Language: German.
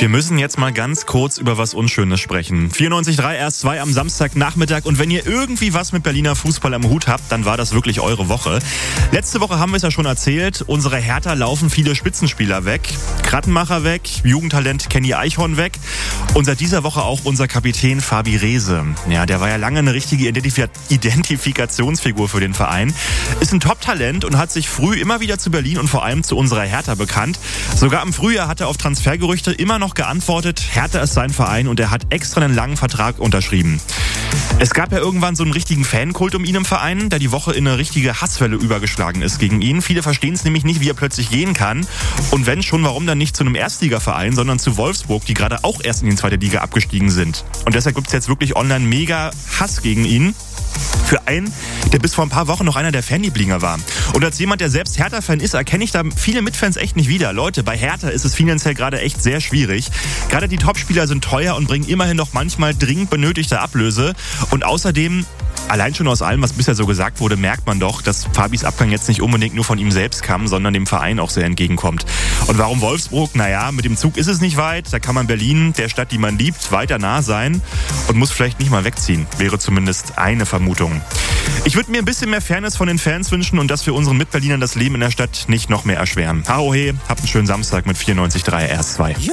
Wir müssen jetzt mal ganz kurz über was Unschönes sprechen. 94.3 RS2 am Samstagnachmittag. Und wenn ihr irgendwie was mit Berliner Fußball am Hut habt, dann war das wirklich eure Woche. Letzte Woche haben wir es ja schon erzählt. Unsere Hertha laufen viele Spitzenspieler weg. Krattenmacher weg, Jugendtalent Kenny Eichhorn weg. Und seit dieser Woche auch unser Kapitän Fabi Rehse. Ja, der war ja lange eine richtige Identifikationsfigur für den Verein. Ist ein Top-Talent und hat sich früh immer wieder zu Berlin und vor allem zu unserer Hertha bekannt. Sogar im Frühjahr hat er auf Transfergerüchte immer noch geantwortet, Hertha ist sein Verein und er hat extra einen langen Vertrag unterschrieben. Es gab ja irgendwann so einen richtigen Fankult um ihn im Verein, der die Woche in eine richtige Hasswelle übergeschlagen ist gegen ihn. Viele verstehen es nämlich nicht, wie er plötzlich gehen kann. Und wenn schon, warum dann nicht zu einem Erstligaverein, sondern zu Wolfsburg, die gerade auch erst in die zweite Liga abgestiegen sind. Und deshalb gibt es jetzt wirklich online mega Hass gegen ihn. Für einen, der bis vor ein paar Wochen noch einer der Fanlieblinge war. Und als jemand, der selbst Hertha-Fan ist, erkenne ich da viele Mitfans echt nicht wieder. Leute, bei Hertha ist es finanziell gerade echt sehr schwierig. Gerade die Topspieler sind teuer und bringen immerhin noch manchmal dringend benötigte Ablöse. Und außerdem, allein schon aus allem, was bisher so gesagt wurde, merkt man doch, dass Fabis Abgang jetzt nicht unbedingt nur von ihm selbst kam, sondern dem Verein auch sehr entgegenkommt. Und warum Wolfsburg? Naja, mit dem Zug ist es nicht weit. Da kann man Berlin, der Stadt, die man liebt, weiter nah sein und muss vielleicht nicht mal wegziehen. Wäre zumindest eine Vermutung. Ich würde mir ein bisschen mehr Fairness von den Fans wünschen und dass wir unseren Mitberlinern das Leben in der Stadt nicht noch mehr erschweren. Haohe, habt einen schönen Samstag mit 94.3 RS2.